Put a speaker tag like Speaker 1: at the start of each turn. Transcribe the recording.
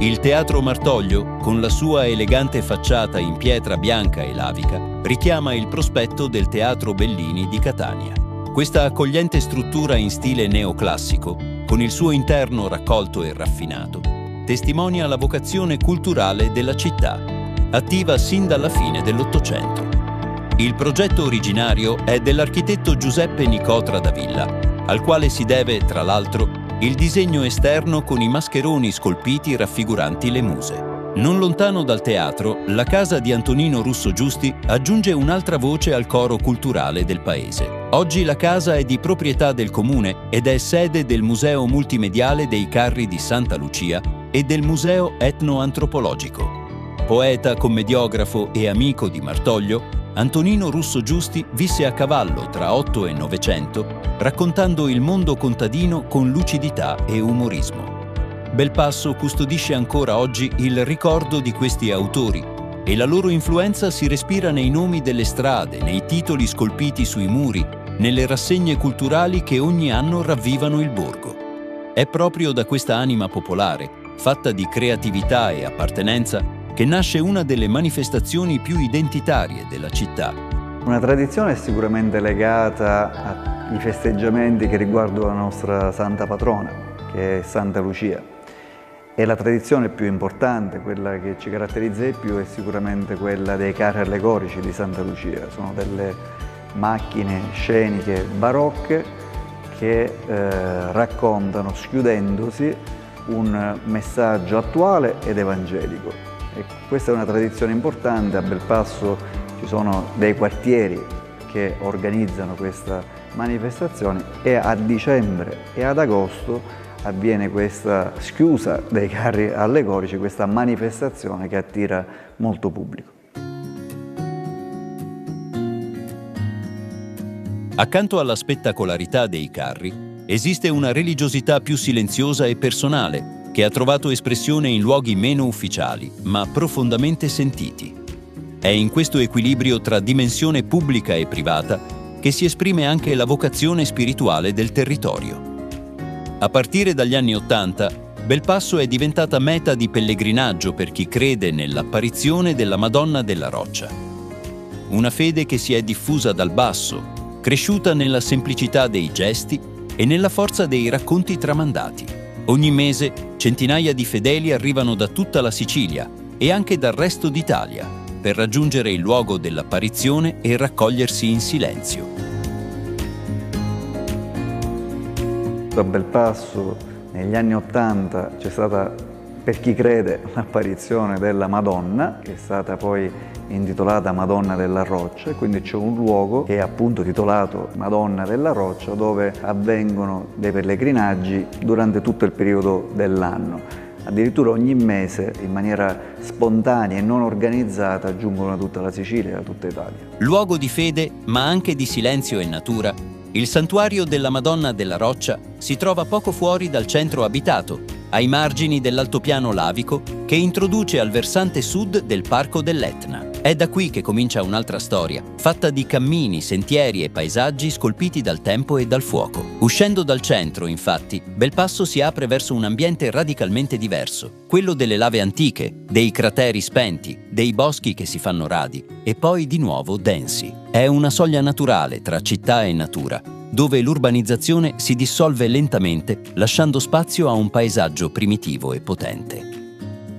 Speaker 1: Il Teatro Martoglio, con la sua elegante facciata in pietra bianca e lavica, richiama il prospetto del Teatro Bellini di Catania. Questa accogliente struttura in stile neoclassico, con il suo interno raccolto e raffinato, testimonia la vocazione culturale della città, attiva sin dalla fine dell'Ottocento. Il progetto originario è dell'architetto Giuseppe Nicotra da Villa, al quale si deve, tra l'altro, il disegno esterno con i mascheroni scolpiti raffiguranti le muse. Non lontano dal teatro, la casa di Antonino Russo Giusti aggiunge un'altra voce al coro culturale del paese. Oggi la casa è di proprietà del comune ed è sede del Museo Multimediale dei Carri di Santa Lucia e del Museo Etnoantropologico. Poeta, commediografo e amico di Martoglio, Antonino Russo Giusti visse a cavallo tra 8 e 900, raccontando il mondo contadino con lucidità e umorismo. Belpasso custodisce ancora oggi il ricordo di questi autori e la loro influenza si respira nei nomi delle strade, nei titoli scolpiti sui muri, nelle rassegne culturali che ogni anno ravvivano il borgo. È proprio da questa anima popolare, fatta di creatività e appartenenza, che nasce una delle manifestazioni più identitarie della città.
Speaker 2: Una tradizione è sicuramente legata ai festeggiamenti che riguardano la nostra santa patrona, che è Santa Lucia. E la tradizione più importante, quella che ci caratterizza di più, è sicuramente quella dei carri allegorici di Santa Lucia. Sono delle macchine sceniche barocche che raccontano, schiudendosi, un messaggio attuale ed evangelico. E questa è una tradizione importante. A Belpasso ci sono dei quartieri che organizzano questa manifestazione e a dicembre e ad agosto avviene questa schiusa dei carri allegorici, questa manifestazione che attira molto pubblico.
Speaker 1: Accanto alla spettacolarità dei carri, esiste una religiosità più silenziosa e personale, che ha trovato espressione in luoghi meno ufficiali, ma profondamente sentiti. È in questo equilibrio tra dimensione pubblica e privata che si esprime anche la vocazione spirituale del territorio. A partire dagli anni '80, Belpasso è diventata meta di pellegrinaggio per chi crede nell'apparizione della Madonna della Roccia. Una fede che si è diffusa dal basso, cresciuta nella semplicità dei gesti e nella forza dei racconti tramandati. Ogni mese centinaia di fedeli arrivano da tutta la Sicilia e anche dal resto d'Italia per raggiungere il luogo dell'apparizione e raccogliersi in silenzio.
Speaker 2: A Belpasso negli anni '80 c'è stata, per chi crede, l'apparizione della Madonna, che è stata poi intitolata Madonna della Roccia, e quindi c'è un luogo che è appunto titolato Madonna della Roccia, dove avvengono dei pellegrinaggi durante tutto il periodo dell'anno. Addirittura ogni mese, in maniera spontanea e non organizzata, giungono da tutta la Sicilia e da tutta Italia.
Speaker 1: Luogo di fede, ma anche di silenzio e natura, il santuario della Madonna della Roccia si trova poco fuori dal centro abitato, ai margini dell'altopiano lavico che introduce al versante sud del Parco dell'Etna. È da qui che comincia un'altra storia, fatta di cammini, sentieri e paesaggi scolpiti dal tempo e dal fuoco. Uscendo dal centro, infatti, Belpasso si apre verso un ambiente radicalmente diverso, quello delle lave antiche, dei crateri spenti, dei boschi che si fanno radi e poi di nuovo densi. È una soglia naturale tra città e natura, dove l'urbanizzazione si dissolve lentamente, lasciando spazio a un paesaggio primitivo e potente.